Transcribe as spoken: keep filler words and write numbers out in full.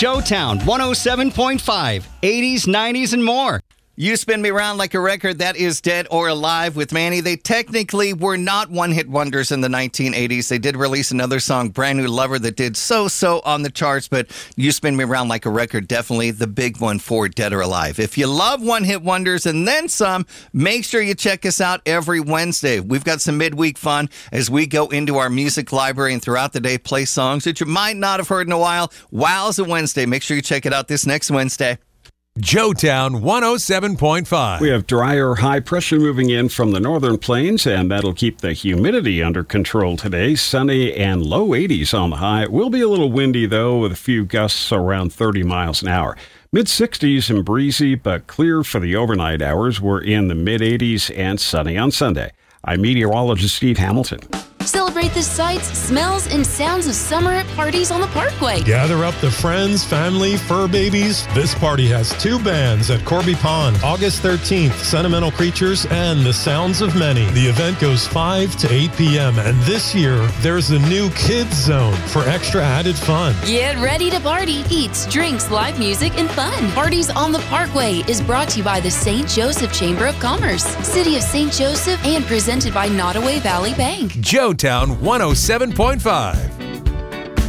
Joetown one oh seven point five, eighties, nineties, and more. You Spin Me Round Like a Record, that is Dead or Alive with Manny. They technically were not one-hit wonders in the nineteen eighties. They did release another song, Brand New Lover, that did so-so on the charts, but You Spin Me Round Like a Record, definitely the big one for Dead or Alive. If you love one-hit wonders and then some, make sure you check us out every Wednesday. We've got some midweek fun as we go into our music library and throughout the day play songs that you might not have heard in a while. Wow's a Wednesday. Make sure you check it out this next Wednesday. Joetown one oh seven point five. We have drier high pressure moving in from the northern plains, and that'll keep the humidity under control today. Sunny and low eighties on the high. It will be a little windy, though, with a few gusts around thirty miles an hour. mid sixties and breezy, but clear for the overnight hours. We're in the mid eighties and sunny on Sunday. I'm meteorologist Steve Hamilton. Celebrate the sights, smells, and sounds of summer at parties on the Parkway. Gather up the friends, family, fur babies. This party has two bands at Corby Pond. August thirteenth, Sentimental Creatures and The Sounds of Many. The event goes five to eight p.m. and this year, there's a new kids zone for extra added fun. Get ready to party. Eats, drinks, live music, and fun. Parties on the Parkway is brought to you by the Saint Joseph Chamber of Commerce, City of Saint Joseph, and presented by Nottoway Valley Bank. Joetown one oh seven point five.